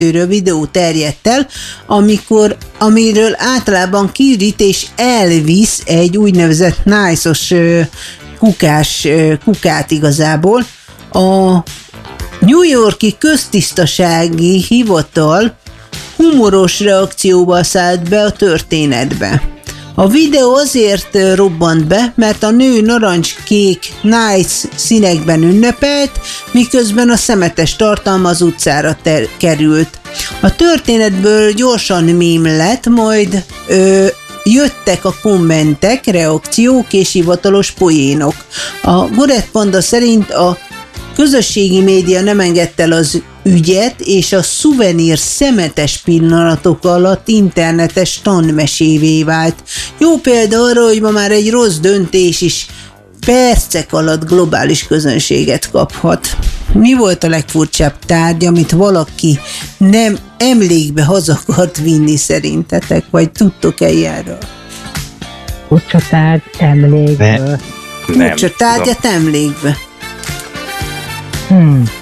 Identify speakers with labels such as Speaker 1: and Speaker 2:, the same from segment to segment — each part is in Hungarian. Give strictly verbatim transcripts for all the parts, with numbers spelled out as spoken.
Speaker 1: kettőről videó terjedt el, amikor, amiről általában kiürit és elvisz egy úgynevezett nájszos kukás kukát igazából. A New York-i köztisztasági hivatal humoros reakcióval szállt be a történetbe. A videó azért robbant be, mert a nő narancs-kék Nights színekben ünnepelt, miközben a szemetes tartalma az utcára ter- került. A történetből gyorsan mém lett, majd ö, jöttek a kommentek, reakciók és hivatalos poénok. A Gorett Panda szerint a közösségi média nem engedte el az ügyet, és a szuvenír szemetes pillanatok alatt internetes tanmesévé vált. Jó példa arra, hogy ma már egy rossz döntés is percek alatt globális közönséget kaphat. Mi volt a legfurcsább tárgy, amit valaki nem emlékbe haza akart vinni szerintetek, vagy tudtok-e ilyenről?
Speaker 2: Furcsa tárgy emlékből.
Speaker 1: Furcsa tárgyat emlékbe.
Speaker 2: Hmm.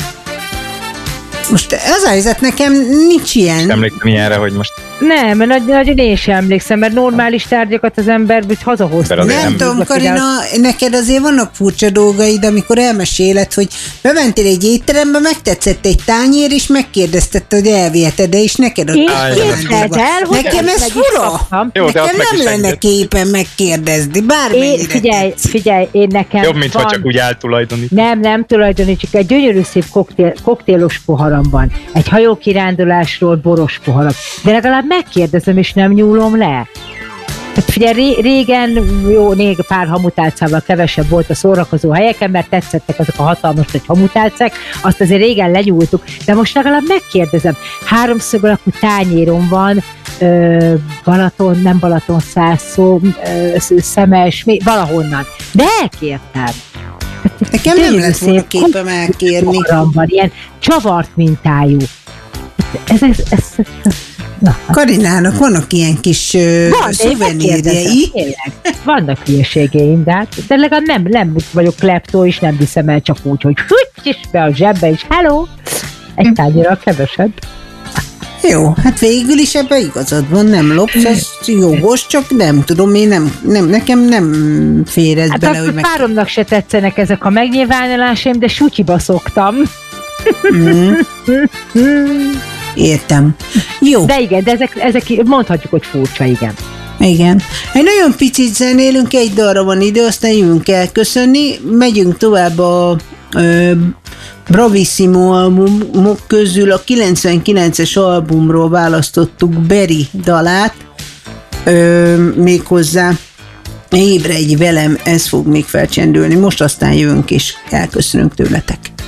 Speaker 1: Most ez a helyzet, nekem nincs ilyen.
Speaker 3: Emlékszem ilyenre, hogy most...
Speaker 2: Nem, mert nagy, nagyon én sem emlékszem, mert normális tárgyakat az ember úgy hazahozta.
Speaker 1: Nem, nem tudom, Karina, neked azért vannak furcsa dolgaid, amikor elmeséled, hogy bementél egy étterembe, megtetszett egy tányér, és megkérdezted, hogy elviheted, és neked ott nekem ez fura. Jó, nekem nem lenne képen megkérdezni, bármennyire.
Speaker 2: Figyelj, figyelj, én nekem
Speaker 3: jobb, mint van... ha csak úgy eltulajdonít.
Speaker 2: Nem, nem tulajdonítsuk, egy gyönyörű szép koktél, koktélos poharam van. Egy hajókirándulásról boros poharam. De legalább megkérdezem, és nem nyúlom le. Hát figyelj, régen jó, még pár hamutálcával kevesebb volt a szórakozó helyeken, mert tetszettek azok a hatalmas nagy hamutálcák, azt azért régen lenyúltuk, de most legalább megkérdezem. Háromszög alakú tányérom van, ö, Balaton, nem Balaton Szászó, ö, Szemes, valahonnan. De elkértem.
Speaker 1: Nekem nem lett volna képem elkérni.
Speaker 2: Van, ilyen csavart mintájú. Ez, ez, ez, ez Na,
Speaker 1: Karinának vannak ilyen kis uh, szuvenírjei.
Speaker 2: Vannak hülyeségeim, de, hát, de legalább nem, nem vagyok kleptó, és nem viszem el csak úgy, hogy hügy, és be a zsebbe, és hello! Egy tányéra kevesebb.
Speaker 1: Jó, hát végül is ebben igazad van, nem lopsz, ez jogos, csak nem tudom, én nem, nem nekem nem fér ez
Speaker 2: hát
Speaker 1: bele, hogy meg...
Speaker 2: páromnak se tetszenek ezek a megnyilvánulásaim, de sutyiba szoktam.
Speaker 1: Mm. Értem. Jó.
Speaker 2: De igen, de ezek, ezek mondhatjuk, hogy furcsa, igen.
Speaker 1: Igen. Egy nagyon picit zenélünk, egy dalra van idő, aztán jövünk el köszönni. Megyünk tovább a ö, Bravissimo albumok közül a kilencvenkilences albumról választottuk Berry dalát, ö, méghozzá Ébredj velem, ez fog még felcsendülni. Most aztán jövünk és elköszönünk tőletek.